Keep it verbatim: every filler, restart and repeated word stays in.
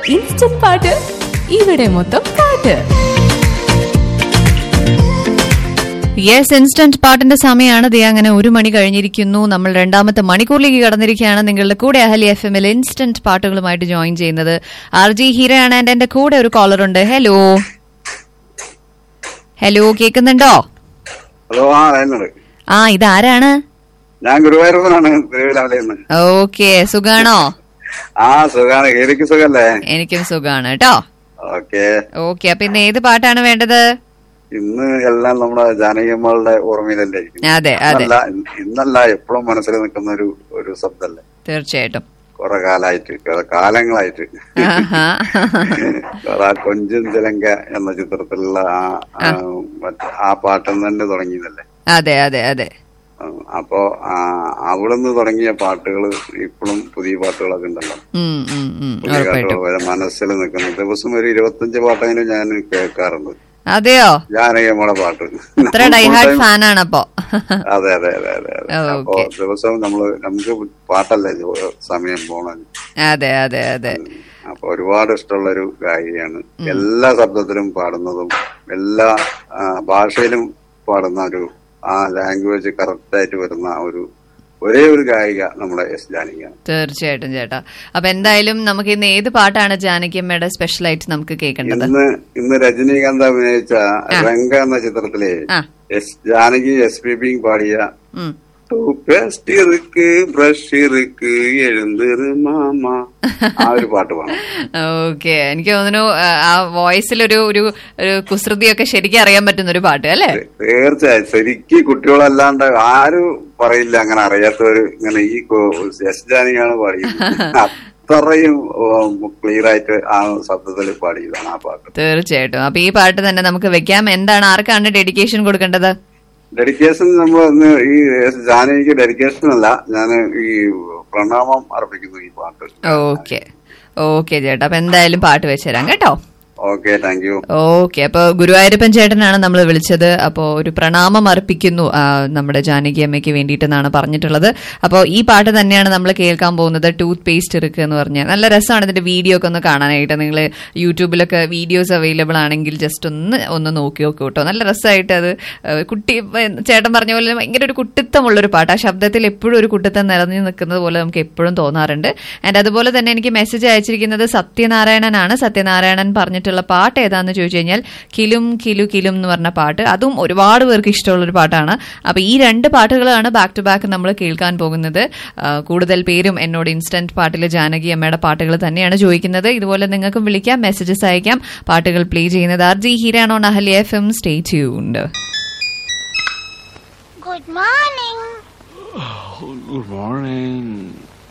Instant പാട്ട് ഇവിടെ മൊത്തം പാട്ട്. യെസ്, ഇൻസ്റ്റന്റ് പാട്ടിന്റെ സമയമാണ്. ദേ അങ്ങനെ ഒരു മണി കഴിഞ്ഞിരിക്കുന്നു. നമ്മൾ രണ്ടാമത്തെ മണിക്കൂറിലേക്ക് കടന്നിരിക്കുകയാണ്. നിങ്ങളുടെ കൂടെ അഹലി എഫ് എമ്മിൽ ഇൻസ്റ്റന്റ് പാട്ടുകളുമായിട്ട് ജോയിൻ ചെയ്യുന്നത് ആർ ജി ഹീരയാണ്. ആൻഡ് എന്റെ കൂടെ ഒരു കോളർ ഉണ്ട്. ഹലോ ഹലോ കേൾക്കുന്നുണ്ടോ? ഹലോ, ആ ആ ഇതാരാണ്? ഞാൻ ഗുരുവായൂരപ്പനാണ്, തിരുവിലാമലയിൽ. ഓക്കെ, സുഖാണോ? ആ സുഖാണ്. എനിക്ക് സുഖല്ലേ? എനിക്കും സുഖാണ് കേട്ടോ. ഓക്കെ ഓക്കെ, അപ്പൊ ഇന്ന് ഏത് പാട്ടാണ് വേണ്ടത്? ഇന്ന് എല്ലാം നമ്മുടെ ജാനകിയമ്മളുടെ ഓർമ്മയിലല്ലേ? അതെ അതെ, ഇന്നല്ല എപ്പോഴും മനസ്സിൽ നിൽക്കുന്ന ഒരു ഒരു ശബ്ദല്ലേ? തീർച്ചയായിട്ടും. കുറെ കാലായിട്ട് കുറെ കാലങ്ങളായിട്ട് കൊഞ്ചും തിലങ്ക എന്ന ചിത്രത്തിലുള്ള ആ ആ പാട്ടം തന്നെ തുടങ്ങിയതല്ലേ? അതെ അതെ അതെ. അപ്പോ അവിടുന്ന് തുടങ്ങിയ പാട്ടുകൾ ഇപ്പോഴും പുതിയ പാട്ടുകളൊക്കെ ഉണ്ടല്ലോ, പുതിയ പാട്ടുകൾ മനസ്സിൽ നിൽക്കുന്ന ദിവസം ഒരു ഇരുപത്തഞ്ച് പാട്ടെങ്കിലും ഞാൻ കേൾക്കാറുണ്ട്. അതെയോ? ജാനകിയമ്മയുടെ പാട്ട് ഫാനാണ് അപ്പൊ. അതെ അതെ അതെ അതെ അതെ. അപ്പൊ ദിവസവും നമ്മള് നമുക്ക് പാട്ടല്ലേ സമയം പോണത്. അതെ അതെ അതെ. അപ്പൊ ഒരുപാട് ഇഷ്ടമുള്ള ഒരു ഗായികയാണ്. എല്ലാ ശബ്ദത്തിലും പാടുന്നതും എല്ലാ ഭാഷയിലും പാടുന്ന ഒരു ആ ലാംഗ്വേജ് കറക്റ്റ് ആയിട്ട് വരുന്ന ഒരു ഒരേ ഒരു ഗായിക നമ്മുടെ എസ് ജാനകിയാണ്. തീർച്ചയായിട്ടും ചേട്ടാ. അപ്പൊ എന്തായാലും നമുക്ക് ഇന്ന് ഏത് പാട്ടാണ് ജാനകിയമ്മയുടെ സ്പെഷ്യൽ ആയിട്ട് നമുക്ക് കേൾക്കേണ്ടത്? ഇന്ന് ഇന്ന് രജനീകാന്ത് അഭിനയിച്ച രംഗ എന്ന ചിത്രത്തിലെ S Janaki S P B പാടിയ പേസ്റ്റ് ഇருக்கு ബ്രഷ് ഇருக்கு എഴുന്നേറ് മാമ, ആ ഒരു പാട്ട് പാടാം. ഓക്കെ, എനിക്ക് തോന്നുന്നു ആ വോയിസിലൊരു ഒരു കുസൃതിയൊക്കെ ശരിക്കും അറിയാൻ പറ്റുന്ന ഒരു പാട്ട് അല്ലേ? തീർച്ചയായും. ശരിക്കും കുട്ടികളല്ലാണ്ട് ആരും പറയില്ല അങ്ങനെ അറിയാത്തവര് ഇങ്ങനെ ഈ എസ് ജാനകിയാണ് പാടിയത്. അത്രയും ക്ലിയർ ആയിട്ട് ആ ശബ്ദത്തിൽ പാടിയതാണ് ആ പാട്ട്. തീർച്ചയായിട്ടും. അപ്പൊ ഈ പാട്ട് തന്നെ നമുക്ക് വെക്കാം. എന്താണ്, ആർക്കാണ് ഡെഡിക്കേഷൻ കൊടുക്കേണ്ടത്? ഡെഡിക്കേഷൻ നമ്മൾ ഈ ജാനകിക്ക് ഡെഡിക്കേഷൻ അല്ല, ഞാൻ ഈ പ്രണാമം അർപ്പിക്കുന്നു ഈ പാട്ട്. ഓക്കെ ഓക്കെ ചേട്ടാ, അപ്പൊ എന്തായാലും പാട്ട് വെച്ചുതരാം കേട്ടോ. Okay, thank you. ഓക്കെ, അപ്പൊ ഗുരുവായൂരപ്പൻ ചേട്ടനാണ് നമ്മൾ വിളിച്ചത്. അപ്പോ ഒരു പ്രണാമം അർപ്പിക്കുന്നു നമ്മുടെ ജാനകി അമ്മയ്ക്ക് വേണ്ടിയിട്ടെന്നാണ് പറഞ്ഞിട്ടുള്ളത്. അപ്പോൾ ഈ പാട്ട് തന്നെയാണ് നമ്മൾ കേൾക്കാൻ പോകുന്നത്. ടൂത്ത് പേസ്റ്റ് ഇറുക്ക് എന്ന് പറഞ്ഞാൽ നല്ല രസമാണ്. ഇതിന്റെ വീഡിയോ ഒക്കെ ഒന്ന് കാണാനായിട്ട്. നിങ്ങൾ യൂട്യൂബിലൊക്കെ വീഡിയോസ് അവൈലബിൾ ആണെങ്കിൽ ജസ്റ്റ് ഒന്ന് ഒന്ന് നോക്കി നോക്കൂ കേട്ടോ. നല്ല രസമായിട്ട് അത് കുട്ടി ചേട്ടൻ പറഞ്ഞ പോലെ ഭയങ്കര ഒരു കുട്ടിത്തമുള്ളൊരു പാട്ട്. ആ ശബ്ദത്തിൽ എപ്പോഴും ഒരു കുട്ടിത്തം നിറഞ്ഞു നിൽക്കുന്നത് പോലെ നമുക്ക് എപ്പോഴും തോന്നാറുണ്ട്. ആൻഡ് അതുപോലെ തന്നെ എനിക്ക് മെസ്സേജ് അയച്ചിരിക്കുന്നത് സത്യനാരായണനാണ്. സത്യനാരായണൻ പറഞ്ഞിട്ട് പാട്ട് ഏതാന്ന് ചോദിച്ചു കഴിഞ്ഞാൽ കിലും കിലു കിലും എന്ന് പറഞ്ഞ പാട്ട്. അതും ഒരുപാട് പേർക്ക് ഇഷ്ടമുള്ളൊരു പാട്ടാണ്. അപ്പൊ ഈ രണ്ട് പാട്ടുകളാണ് ബാക്ക് ടു ബാക്ക് നമ്മൾ കേൾക്കാൻ പോകുന്നത്. കൂടുതൽ പേരും എന്നോട് ഇൻസ്റ്റന്റ് പാട്ടിലെ ജാനകി അമ്മയുടെ പാട്ടുകൾ തന്നെയാണ് ചോദിക്കുന്നത്. ഇതുപോലെ നിങ്ങൾക്കും വിളിക്കാം, മെസ്സേജസ് അയക്കാം. പാട്ടുകൾ പ്ലേ ചെയ്യുന്നത് R G ഹീരാണ് on അഹലി F M. Stay tuned. Good morning. Good morning.